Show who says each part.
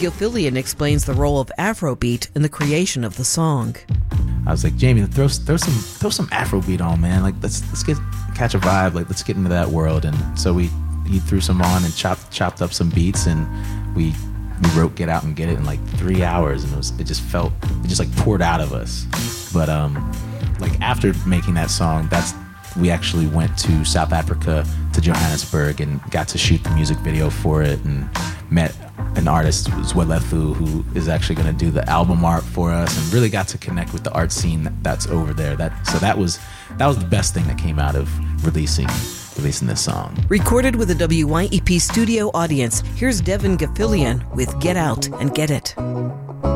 Speaker 1: Gilfillian explains the role of Afrobeat in the creation of the song.
Speaker 2: I was like, Jamie, throw some Afrobeat on, man. Like let's catch a vibe. Like let's get into that world. And so he threw some on and chopped up some beats, and we wrote Get Out and Get It in like 3 hours, and it just like poured out of us. But like after making that song, we actually went to South Africa, to Johannesburg, and got to shoot the music video for it, and met an artist, Zwelefu, who is actually going to do the album art for us, and really got to connect with the art scene that's over there. So that was the best thing that came out of releasing this song.
Speaker 1: Recorded with a WYEP studio audience, here's Devin Gilfillian with Get Out and Get It.